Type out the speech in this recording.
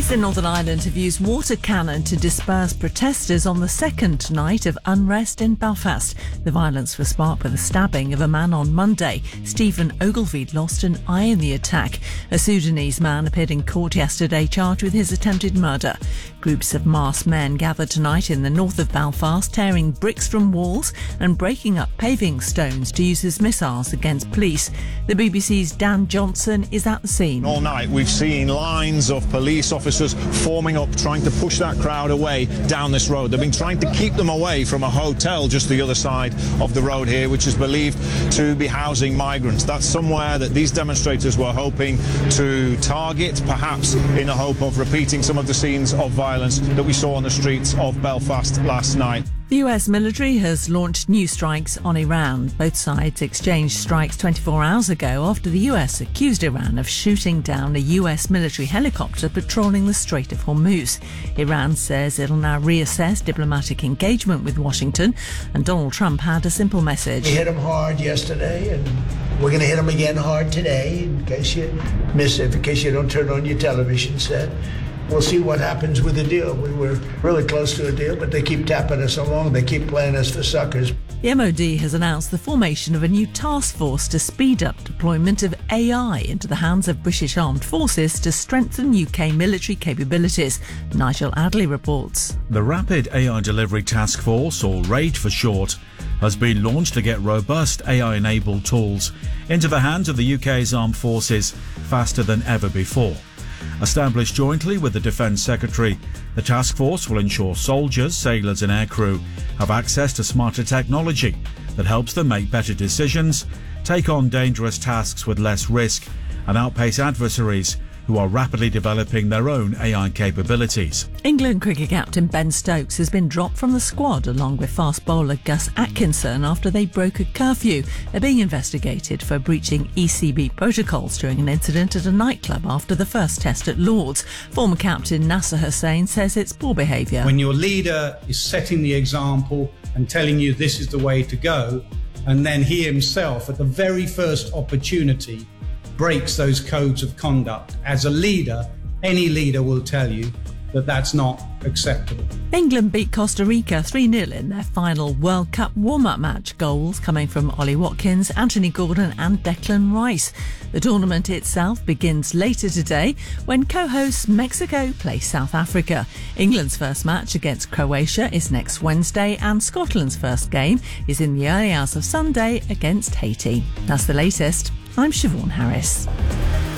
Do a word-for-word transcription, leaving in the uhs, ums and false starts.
Police in Northern Ireland have used water cannon to disperse protesters on the second night of unrest in Belfast. The violence was sparked by the stabbing of a man on Monday. Stephen Ogilvie lost an eye in the attack. A Sudanese man appeared in court yesterday charged with his attempted murder. Groups of masked men gathered tonight in the north of Belfast, tearing bricks from walls and breaking up paving stones to use as missiles against police. The B B C's Dan Johnson is at the scene. All night we've seen lines of police officers forming up, trying to push that crowd away down this road. They've been trying to keep them away from a hotel just the other side of the road here, which is believed to be housing migrants. That's somewhere that these demonstrators were hoping to target, perhaps in the hope of repeating some of the scenes of violence that we saw on the streets of Belfast last night. The U S military has launched new strikes on Iran. Both sides exchanged strikes twenty-four hours ago after the U S accused Iran of shooting down a U S military helicopter patrolling the Strait of Hormuz. Iran says it'll now reassess diplomatic engagement with Washington, and Donald Trump had a simple message. We hit them hard yesterday, and we're going to hit them again hard today, in case you miss it, in case you don't turn on your television set. We'll see what happens with the deal. We were really close to a deal, but they keep tapping us along. They keep playing us for suckers. The M O D has announced the formation of a new task force to speed up deployment of A I into the hands of British armed forces to strengthen U K military capabilities. Nigel Adley reports. The Rapid A I Delivery Task Force, or RAID for short, has been launched to get robust A I-enabled tools into the hands of the U K's armed forces faster than ever before. Established jointly with the Defence Secretary, the task force will ensure soldiers, sailors and aircrew have access to smarter technology that helps them make better decisions, take on dangerous tasks with less risk and outpace adversaries who are rapidly developing their own A I capabilities. England cricket captain Ben Stokes has been dropped from the squad along with fast bowler Gus Atkinson after they broke a curfew. They're being investigated for breaching E C B protocols during an incident at a nightclub after the first test at Lord's. Former captain Nasser Hussain says it's poor behaviour. When your leader is setting the example and telling you this is the way to go, and then he himself at the very first opportunity breaks those codes of conduct. As a leader, any leader will tell you that that's not acceptable. England beat Costa Rica three nil in their final World Cup warm-up match, goals coming from Ollie Watkins, Anthony Gordon and Declan Rice. The tournament itself begins later today when co-hosts Mexico play South Africa. England's first match against Croatia is next Wednesday, and Scotland's first game is in the early hours of Sunday against Haiti. That's the latest. I'm Siobhan Harris.